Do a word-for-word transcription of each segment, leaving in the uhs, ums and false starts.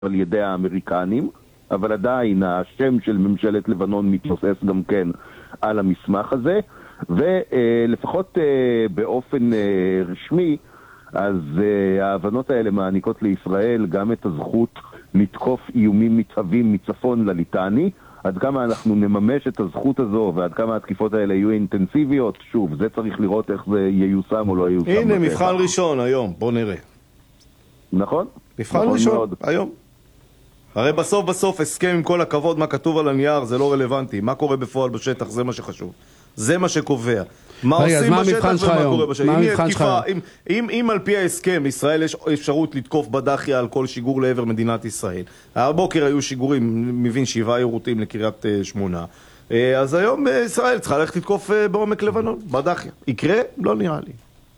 על ידי האמריקנים, אבל עדיין השם של ממשלת לבנון מתנוסס גם כן על המסמך הזה, ולפחות באופן רשמי, אז ההבנות האלה מעניקות לישראל גם את הזכות לתקוף איומים מתהווים מצפון לליטני. עד כמה אנחנו נממש את הזכות הזו ועד כמה התקיפות האלה יהיו אינטנסיביות, שוב, זה צריך לראות איך זה ייושם או לא ייושם. הנה, מבחן ראשון היום, בוא נראה. נכון? מבחן ראשון, היום. הרי בסוף בסוף הסכם עם כל הכבוד, מה כתוב על הנייר זה לא רלוונטי. מה קורה בפועל בשטח, זה מה שחשוב. זה מה שקובע. מה עושים בשטח ומה קורה בשטח. אם על פי ההסכם ישראל יש אפשרות לתקוף בדחיה על כל שיגור לעבר מדינת ישראל. הבוקר היו שיגורים, מבין שבעה יירוטים לקריית שמונה. אז היום ישראל צריכה ללכת לתקוף בעומק לבנון, בדחיה. יקרה? לא נראה לי.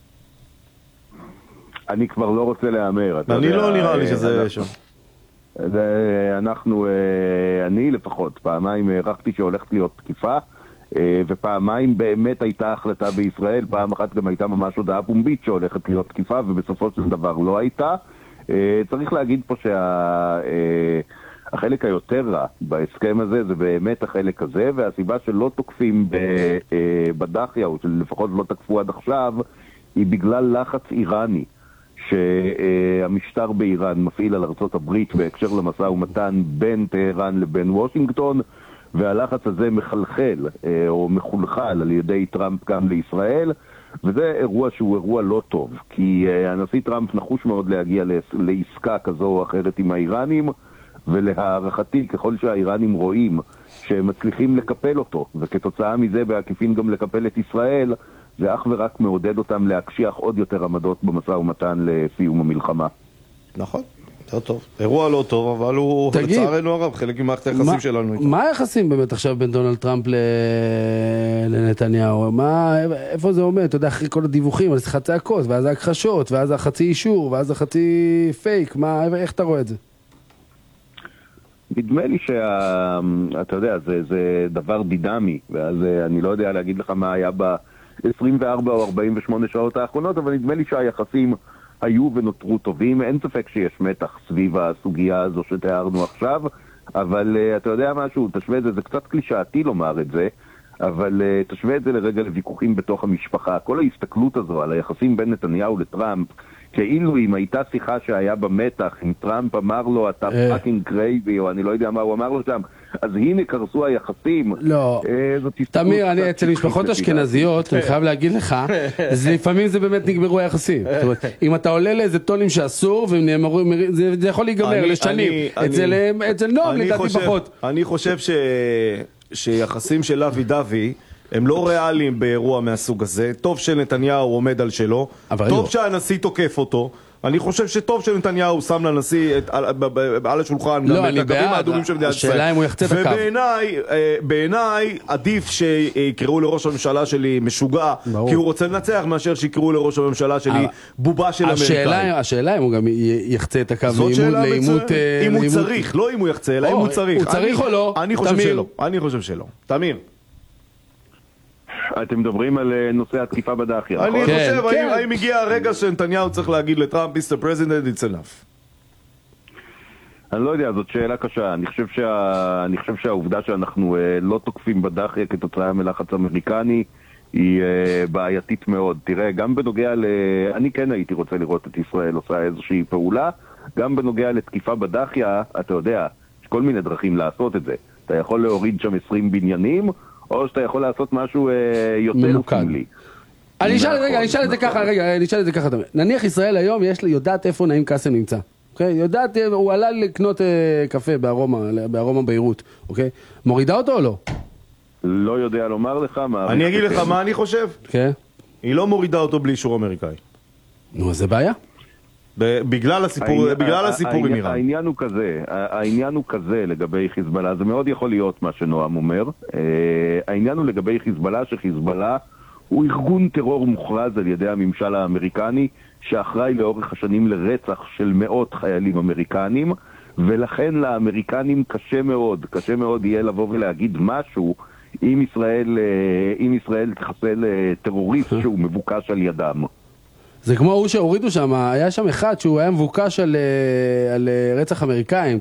אני כבר לא רוצה להאמר. אני לא נראה לי שזה שם. אנחנו, אני לפחות, פעמיים הערכתי שהולכת להיות תקיפה, ופעמיים באמת הייתה החלטה בישראל, פעם אחת גם הייתה ממש הודעה פומבית שהולכת להיות תקיפה, ובסופו של דבר לא הייתה. צריך להגיד פה שהחלק היותר רע בהסכם הזה זה באמת החלק הזה, והסיבה שלא תוקפים בדחיה, או שלפחות לא תקפו עד עכשיו, היא בגלל לחץ איראני שהמשטר באיראן מפעיל על ארצות הברית בהקשר למשא ומתן בין טהרן לבין וושינגטון, והלחץ הזה מחלחל או מחולחל על ידי טראמפ גם לישראל, וזה אירוע שהוא אירוע לא טוב, כי הנשיא טראמפ נחוש מאוד להגיע לעסקה כזו או אחרת עם האיראנים, ולהערכתי ככל שהאיראנים רואים שהם מצליחים לקפל אותו, וכתוצאה מזה בעקיפין גם לקפל את ישראל, זה אך ורק מעודד אותם להקשיח עוד יותר עמדות במשא ומתן לסיום המלחמה. נכון, לא טוב. אירוע לא טוב, אבל הוא לצערנו הרב, חלק ממערכת היחסים שלנו. מה היחסים באמת עכשיו בין דונלד טראמפ לנתניהו? איפה זה עומד? אתה יודע, אחרי כל הדיווחים, אז חצי הכוס, ואז ההכחשות, ואז החצי אישור, ואז החצי פייק, איך אתה רואה את זה? נדמה לי שאתה יודע, זה דבר דידמי, ואז אני לא יודע להגיד לך מה היה ב... עשרים וארבע או ארבעים ושמונה שעות האחרונות, אבל נדמה לי שהיחסים היו ונותרו טובים. אין ספק שיש מתח סביב הסוגיה הזו שתיארנו עכשיו, אבל uh, אתה יודע משהו, תשווה את זה, זה קצת קלישאתי לומר את זה, אבל uh, תשווה את זה לרגע לוויכוחים בתוך המשפחה. כל ההסתכלות הזו על היחסים בין נתניהו לטראמפ, כאילו אם הייתה שיחה שהיה במתח, אם טראמפ אמר לו אתה פאקינג קרייבי, או אני לא יודע מה הוא אמר לו שם, אז הנה קרסו היחסים. לא, תמיר, אני אצל משפחות אשכנזיות, אני חייב להגיד לך, לפעמים זה באמת נגמרו היחסים. אם אתה עולה לאיזה טונים שאסור, זה יכול להיגמר לשנים. אצל נועם לדעתי פחות. אני חושב שיחסים של אבי דווי הם לא ריאליים באירוע מהסוג הזה. טוב שנתניהו עומד על שלו, טוב שהנשיא תוקף אותו. אני חושב שטוב שנתניהו שם לנשיא על השולחן גם את הקווים האדומים של מדינת ישראל. השאלה אם הוא יחצה את הקו. ובעיניי עדיף שיקראו לראש הממשלה שלי משוגע, כי הוא רוצה לנצח מאשר שיקראו לראש הממשלה שלי בובה של אמריקאי. השאלה אם הוא גם יחצה את הקו לאימות... אם הוא צריך, לא אם הוא יחצה, אלא אם הוא צריך. הוא צריך או לא? אני חושב שלא. אני חושב שלא. תמיר. אתם מדברים על נושא התקיפה בדחיה. אני חושב, האם הגיע הרגע שנתניהו צריך להגיד לטראמפ, מיסטר פרזידנט, it's enough? אני לא יודע, זאת שאלה קשה. אני חושב שה... אני חושב שהעובדה שאנחנו לא תוקפים בדחיה כתוצאה מלחץ אמריקני היא בעייתית מאוד. תראה, גם בנוגע ל... אני כן הייתי רוצה לראות את ישראל עושה איזושהי פעולה, גם בנוגע לתקיפה בדחיה, אתה יודע, יש כל מיני דרכים לעשות את זה. אתה יכול להוריד שם עשרים בניינים, או שאתה יכול לעשות משהו יותר סמלי. אני אשאל, רגע, אני אשאל את זה ככה, רגע, אני אשאל את זה ככה. נניח ישראל היום, יש לי, יודעת איפה נעים קאסם נמצא. אוקיי? יודעת, הוא עלה לקנות קפה בארומה, בארומה ביירות. אוקיי? מורידה אותו או לא? לא יודע לומר לך מה... אני אגיד לך מה אני חושב. כן. היא לא מורידה אותו בלי אישור אמריקאי. נו, אז זה בעיה. בגלל הסיפור, בגלל הסיפור עם איראן. העניין הוא כזה, העניין הוא כזה לגבי חיזבאללה, זה מאוד יכול להיות מה שנועם אומר. העניין הוא לגבי חיזבאללה, שחיזבאללה הוא ארגון טרור מוכרז על ידי הממשל האמריקני, שאחראי לאורך השנים לרצח של מאות חיילים אמריקנים, ולכן לאמריקנים קשה מאוד, קשה מאוד יהיה לבוא ולהגיד משהו אם ישראל, אם ישראל תחסל טרוריסט שהוא מבוקש על ידם. זה כמו הוא שהורידו שם, היה שם אחד שהוא היה מבוקש על, על רצח אמריקאים.